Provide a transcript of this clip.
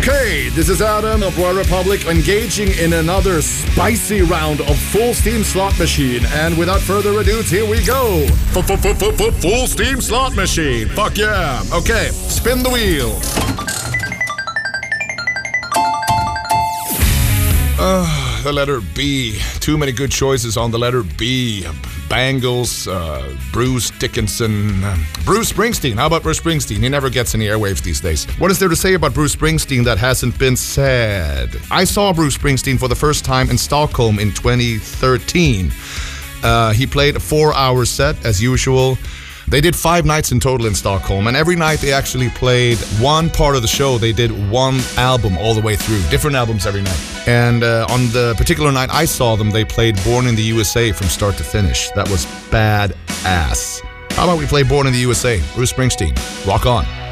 Okay, this is Adam of Royal Republic engaging in another spicy round of Full Steam Slot Machine. And without further ado, here we go. Full Steam Slot Machine. Fuck yeah. Okay, spin the wheel. The letter B. Too many good choices on the letter B. Bangles, Bruce Dickinson, Bruce Springsteen. How about Bruce Springsteen? He never gets any airwaves these days. What is there to say about Bruce Springsteen that hasn't been said? I saw Bruce Springsteen for the first time in Stockholm in 2013. He played a 4-hour set as usual. They did 5 nights in total in Stockholm, and every night they actually played one part of the show. They did one album all the way through, different albums every night. And on the particular night I saw them, they played Born in the USA from start to finish. That was badass. How about we play Born in the USA? Bruce Springsteen, rock on.